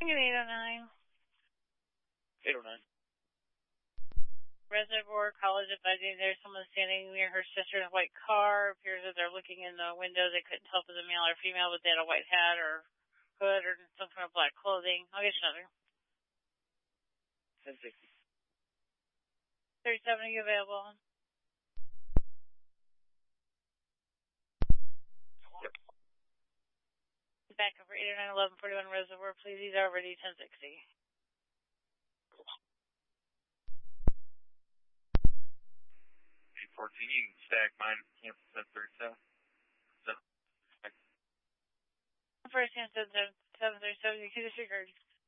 809. 809. Reservoir College advising there's someone standing near her sister's white car. Appears that they're looking in the window. They couldn't tell if it was a male or female, but they had a white hat or hood or some kind of black clothing. I'll get you another. 1060. 37, are you available? Yep. Back over 809 1141 Reservoir, please. These are ready 1060. 14, you can stack mine, camp 737. First hand 737, you can disregard.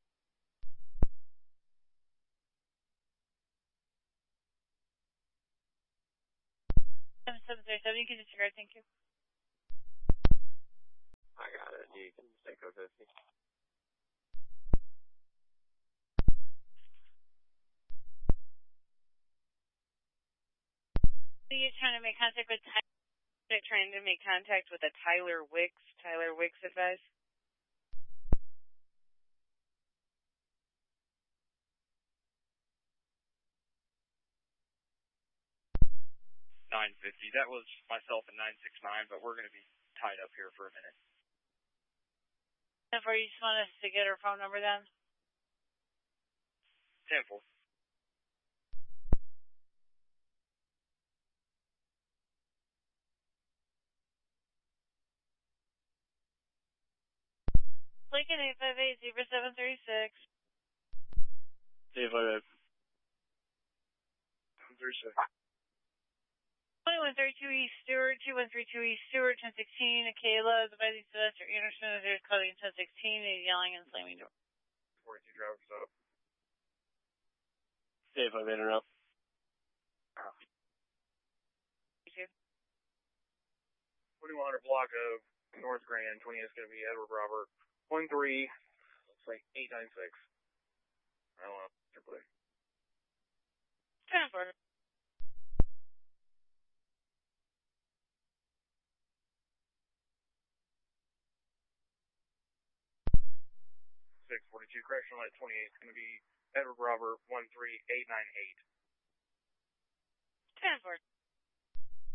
737, you can disregard, thank you. I got it, you can stay code 50. Are you trying to make contact with They're trying to make contact with a Tyler Wicks. Tyler Wicks advice. $950. That was myself and 969, but we're going to be tied up here for a minute. Before you just want us to get her phone number then? 10-4. Lincoln 858-0736. 858. 36. 2132 East Stewart, 2132 East Stewart, 1016, Akela, the advising Sylvester Anderson, there's calling 1016, he's yelling and slamming door. 42 drivers up. 858 interrupt. 2100 block of North Grand, 20 is going to be Edward Robert. 13, looks like 896. I don't know, AAA. 10-4. 642, correction light 28 is going to be Edward Robert 13898. 10-4.